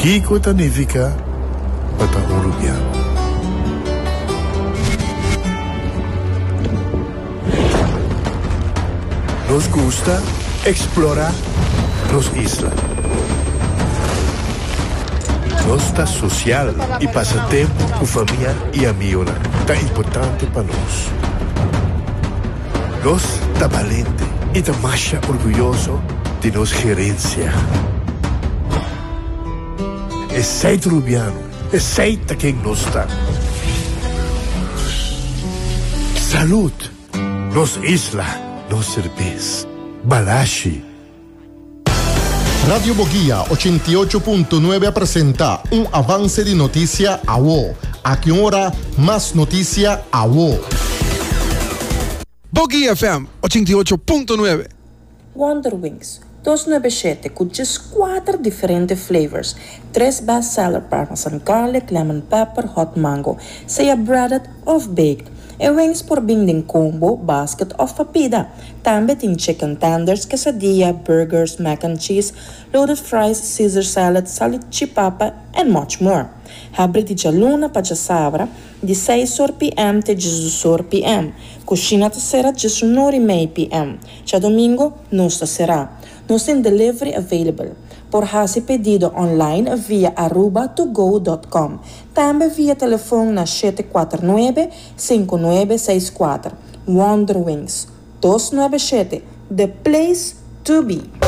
Kiko Tanifica Patagorubiano. Nos gusta explorar las islas. Nossa social e passatempo com família e amigos tá importante para nós. Nós tá valente e tá mais orgulhoso de nossa gerência. É seito rubiano, é seita quem nós tá. Saúde, nos isla, nos cerveza, Balashi. Radio Boguía 88.9 presenta un avance de noticia a WO. A qué hora más noticia a WO. Boguía FM 88.9. Wonder Wings 297 con just 4 diferentes flavors. 3 bestseller parmesan garlic, lemon pepper, hot mango. Sea breaded of baked. E wings por binding combo, basket of papida. Também tem chicken tenders, quesadilla, burgers, mac and cheese, loaded fries, Caesar salad, salchipapa, and much more. Abre de luna para sabra, de 6 p.m. até 18 p.m. Coxina será de 9 p.m. Já domingo, não será. Nós tem delivery available. Por fazer pedido online via arubatogo.com. Também via telefone na 749-5964. Wonder Wings 297, the place to be.